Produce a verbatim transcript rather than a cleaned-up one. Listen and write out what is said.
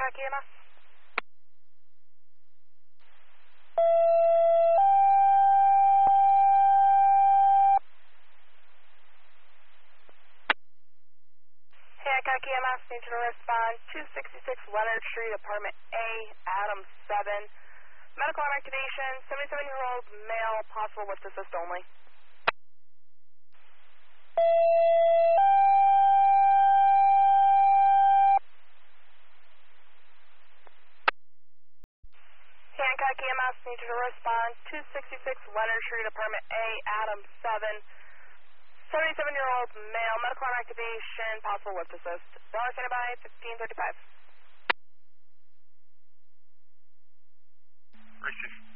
Hancock E M S. Hancock E M S, need you to respond. two sixty-six Leonard Street, apartment A, Adam seven. Medical on activation, seventy-seven-year-old male, possible lift assist only. Hancock E M S, need you to respond. two sixty-six Leonard Street, apartment A, Adam seven. seventy-seven-year-old male, medical on activation, possible lift assist. Dollar standby, fifteen thirty-five. Racist.